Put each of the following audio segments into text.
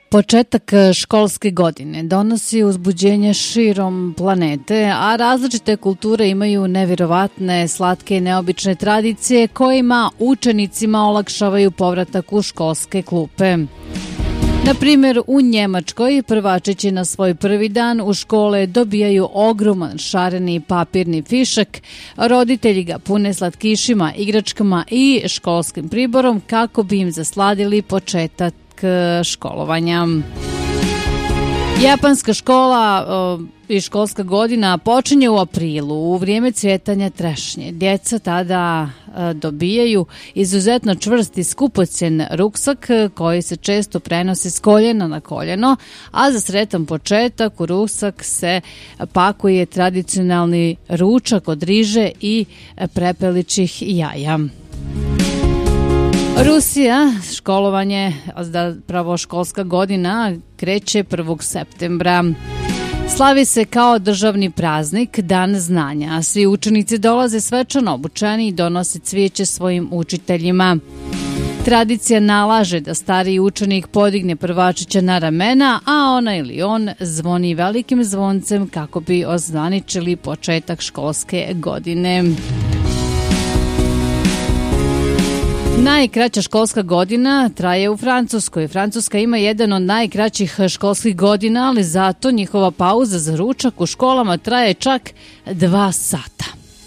Početak školske godine donosi uzbuđenje širom planete, a različite kulture imaju nevjerovatne, slatke i neobične tradicije kojima učenicima olakšavaju povratak u školske klupe. Na primjer, u Njemačkoj prvačići na svoj prvi dan u škole dobijaju ogroman šareni papirni fišak, roditelji ga pune slatkišima, igračkama i školskim priborom kako bi im zasladili početak školovanja. Japanska škola i školska godina počinje u aprilu, u vrijeme cvjetanja trešnje. Djeca tada dobijaju izuzetno čvrst i skupocjen ruksak koji se često prenosi s koljena na koljeno, a za sretan početak u ruksak se pakuje tradicionalni ručak od riže i prepeličih jaja. Rusija, školovanje, pravo školska godina, kreće 1. septembra. Slavi se kao državni praznik, Dan znanja. Svi učenici dolaze svečano obučeni i donose cvijeće svojim učiteljima. Tradicija nalaže da stariji učenik podigne prvačića na ramena, a ona ili on zvoni velikim zvoncem kako bi ozvaničili početak školske godine. Najkraća školska godina traje u Francuskoj. Francuska ima jedan od najkraćih školskih godina, ali zato njihova pauza za ručak u školama traje čak 2 sata.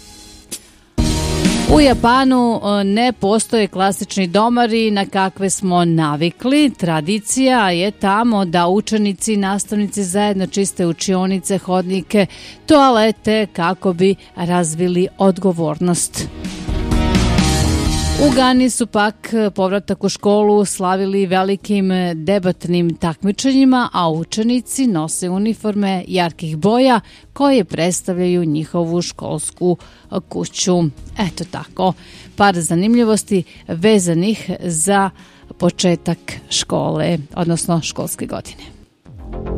U Japanu ne postoje klasični domari na kakve smo navikli. Tradicija je tamo da učenici i nastavnici zajedno čiste učionice, hodnike, toalete kako bi razvili odgovornost. U Gani su pak povratak u školu slavili velikim debatnim takmičenjima, a učenici nose uniforme jarkih boja koje predstavljaju njihovu školsku kuću. Eto tako, par zanimljivosti vezanih za početak škole, odnosno školske godine.